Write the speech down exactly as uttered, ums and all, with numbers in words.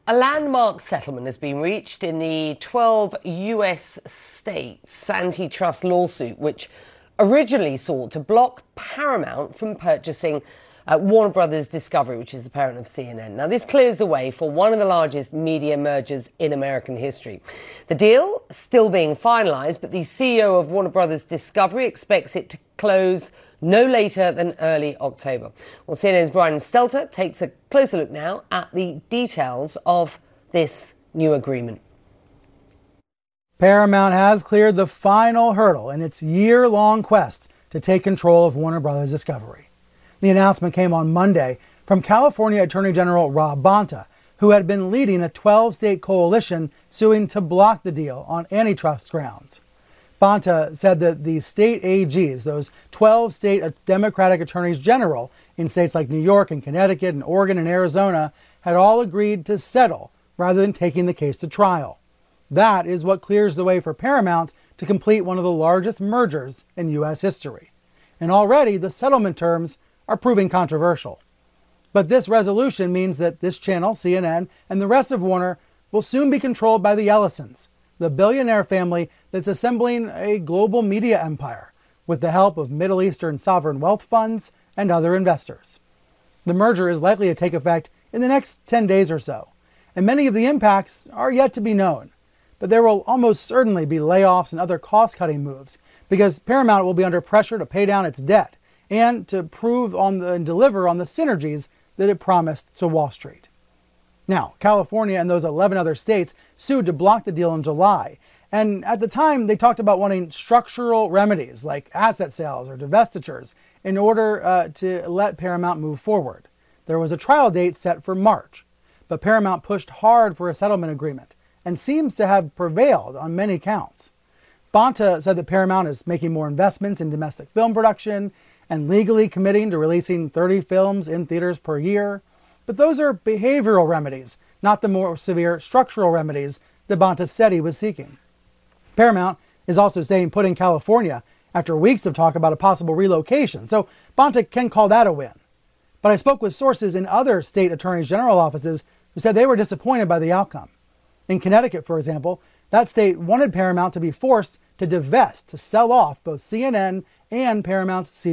A landmark settlement has been reached in the twelve U S states antitrust lawsuit, which originally sought to block Paramount from purchasing uh, Warner Brothers Discovery, which is the parent of C N N. Now, this clears the way for one of the largest media mergers in American history. The deal still being finalized, but the C E O of Warner Brothers Discovery expects it to close no later than early October. Well, C N N's Brian Stelter takes a closer look now at the details of this new agreement. Paramount has cleared the final hurdle in its year-long quest to take control of Warner Brothers Discovery. The announcement came on Monday from California Attorney General Rob Bonta, who had been leading a twelve-state coalition suing to block the deal on antitrust grounds. Bonta said that the state A Gs, those twelve state Democratic attorneys general in states like New York and Connecticut and Oregon and Arizona, had all agreed to settle rather than taking the case to trial. That is what clears the way for Paramount to complete one of the largest mergers in U S history. And already the settlement terms are proving controversial. But this resolution means that this channel, C N N, and the rest of Warner will soon be controlled by the Ellisons, the billionaire family that's assembling a global media empire with the help of Middle Eastern sovereign wealth funds and other investors. The merger is likely to take effect in the next ten days or so, and many of the impacts are yet to be known. But there will almost certainly be layoffs and other cost-cutting moves because Paramount will be under pressure to pay down its debt and to prove on the, and deliver on the synergies that it promised to Wall Street. Now, California and those eleven other states sued to block the deal in July, and at the time they talked about wanting structural remedies like asset sales or divestitures in order uh, to let Paramount move forward. There was a trial date set for March, but Paramount pushed hard for a settlement agreement and seems to have prevailed on many counts. Bonta said that Paramount is making more investments in domestic film production and legally committing to releasing thirty films in theaters per year. But those are behavioral remedies, not the more severe structural remedies that Bonta said he was seeking. Paramount is also staying put in California after weeks of talk about a possible relocation, so Bonta can call that a win. But I spoke with sources in other state attorneys general offices who said they were disappointed by the outcome. In Connecticut, for example, that state wanted Paramount to be forced to divest, to sell off both C N N and Paramount's C B S.